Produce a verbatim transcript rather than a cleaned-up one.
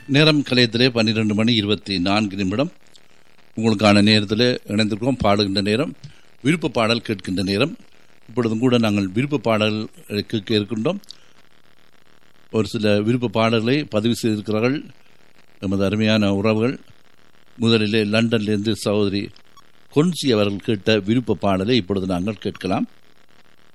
நேரம் கலையத்திலே பன்னிரண்டு மணி இருபத்தி நான்கு நிமிடம். உங்களுக்கான நேரத்தில் இணைந்திருக்கிறோம். பாடுகின்ற நேரம், விருப்ப பாடல் கேட்கின்ற நேரம். இப்பொழுதும் கூட நாங்கள் விருப்ப பாடல் கேட்க இருக்கின்றோம். ஒரு சில விருப்ப பாடல்களை பதிவு செய்திருக்கிறார்கள் எமது அருமையான உறவுகள். முதலிலே லண்டனிலிருந்து சகோதரி கொன்சி அவர்கள் கேட்ட விருப்ப பாடலை இப்பொழுது நாங்கள் கேட்கலாம்.